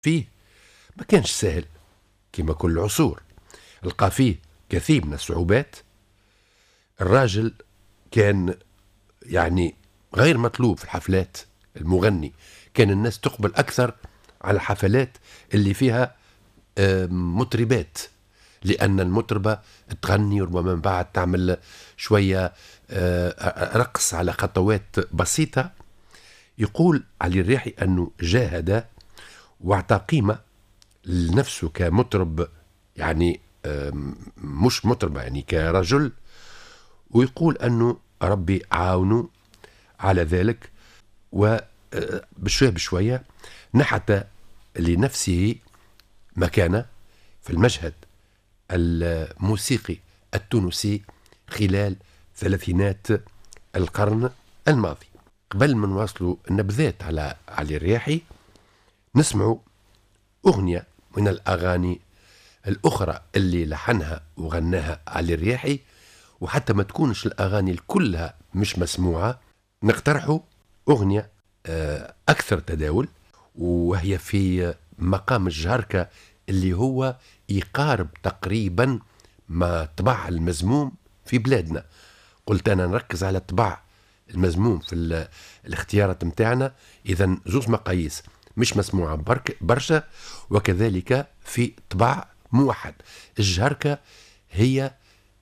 فيه ما كانش سهل كما كل العصور، لقى فيه كثير من الصعوبات. الراجل كان يعني غير مطلوب في الحفلات، المغني كان الناس تقبل أكثر على الحفلات اللي فيها مطربات، لأن المطربة تغني وربما من بعد تعمل شوية رقص على خطوات بسيطة. يقول علي الرياحي أنه جاهد واعطى قيمة لنفسه كمطرب، يعني مش مطربة، يعني كرجل، ويقول أنه ربي عاونه على ذلك، وبشوية بشوية نحت لنفسه مكانة في المشهد الموسيقي التونسي خلال ثلاثينات القرن الماضي. قبل ما نواصلوا النبذات على علي الرياحي، نسمعوا أغنية من الأغاني الأخرى اللي لحنها وغناها علي الرياحي، وحتى ما تكونش الأغاني كلها مش مسموعة، نقترحوا أغنية أكثر تداول، وهي في مقام الجهركة اللي هو يقارب تقريبا ما طبع المزموم في بلادنا. قلت أنا نركز على طبع المزموم في الاختيارات متاعنا، إذا زوز مقاييس مش مسموعة برشا، وكذلك في طبع موحد. الجهركة هي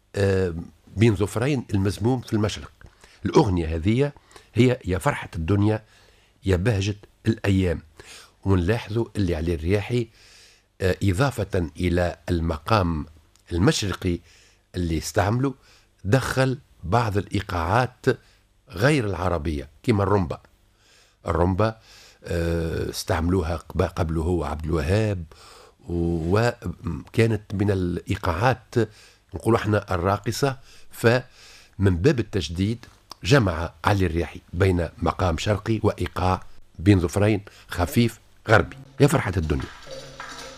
بين ظفرين المزموم في المشرق. الأغنية هذه هي يا فرحة الدنيا يا بهجة الأيام. ونلاحظوا اللي علي الرياحي إضافة إلى المقام المشرقي اللي استعمله، دخل بعض الإيقاعات غير العربية كما الرمبة استعملوها قبله هو عبد الوهاب، وكانت من الإيقاعات نقول احنا الراقصة. فمن باب التجديد جمع علي الرياحي بين مقام شرقي وإيقاع بين ظفرين خفيف غربي. يا فرحة الدنيا.